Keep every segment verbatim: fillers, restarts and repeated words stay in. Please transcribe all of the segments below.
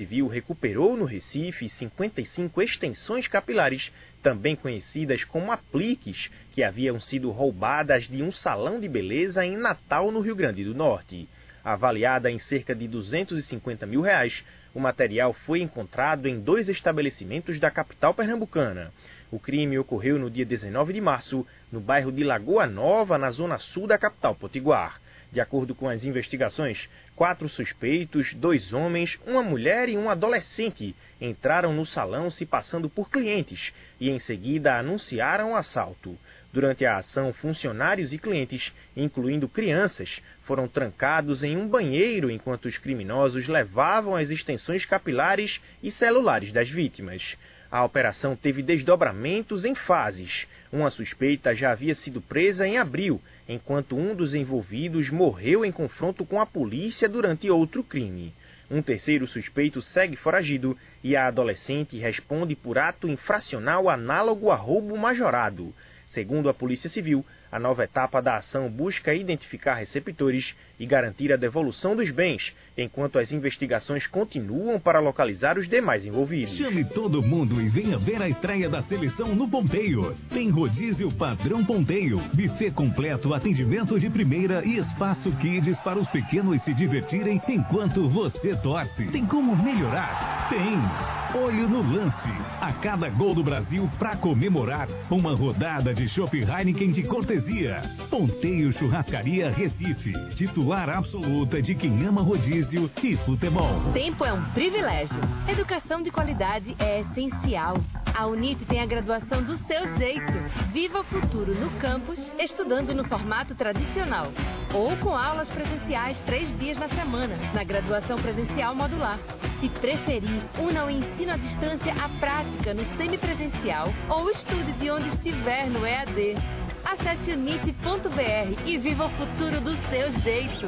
Civil recuperou no Recife cinquenta e cinco extensões capilares, também conhecidas como apliques, que haviam sido roubadas de um salão de beleza em Natal, no Rio Grande do Norte. Avaliada em cerca de duzentos e cinquenta mil reais, o material foi encontrado em dois estabelecimentos da capital pernambucana. O crime ocorreu no dia dezenove de março, no bairro de Lagoa Nova, na zona sul da capital potiguar. De acordo com as investigações, quatro suspeitos, dois homens, uma mulher e um adolescente, entraram no salão se passando por clientes e em seguida anunciaram o assalto. Durante a ação, funcionários e clientes, incluindo crianças, foram trancados em um banheiro enquanto os criminosos levavam as extensões capilares e celulares das vítimas. A operação teve desdobramentos em fases. Uma suspeita já havia sido presa em abril, enquanto um dos envolvidos morreu em confronto com a polícia durante outro crime. Um terceiro suspeito segue foragido e a adolescente responde por ato infracional análogo a roubo majorado. Segundo a Polícia Civil, a nova etapa da ação busca identificar receptores e garantir a devolução dos bens, enquanto as investigações continuam para localizar os demais envolvidos. Chame todo mundo e venha ver a estreia da seleção no Ponteio. Tem rodízio padrão Ponteio, buffet completo, atendimento de primeira e espaço kids para os pequenos se divertirem enquanto você torce. Tem como melhorar? Tem! Olho no lance. A cada gol do Brasil, para comemorar, uma rodada de chopp Heineken de cortesia. Ponteio Churrascaria Recife, titular absoluta de quem ama rodízio e futebol. Tempo é um privilégio. Educação de qualidade é essencial. A Unite tem a graduação do seu jeito. Viva o futuro no campus, estudando no formato tradicional. Ou com aulas presenciais três dias na semana, na graduação presencial modular. Se preferir, una o ensino à distância à prática no semipresencial ou estude de onde estiver no E A D. Acesse unite ponto b r e viva o futuro do seu jeito.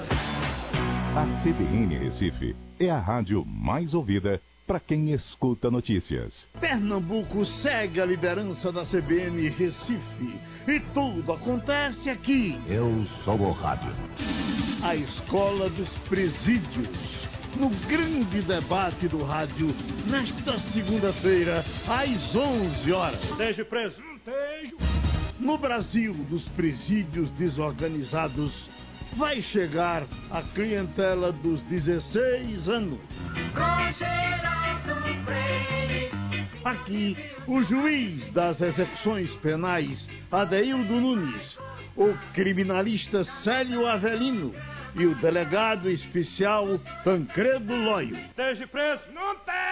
A C B N Recife é a rádio mais ouvida para quem escuta notícias. Pernambuco segue a liderança da C B N Recife e tudo acontece aqui. Eu sou o rádio. A Escola dos Presídios, no grande debate do rádio, nesta segunda-feira, às onze horas. Esteja preso. No Brasil dos presídios desorganizados, vai chegar a clientela dos dezesseis anos. Aqui, o juiz das execuções penais, Adeildo Nunes, o criminalista Célio Avelino e o delegado especial Tancredo Lóio. Esteja preso. Não tem!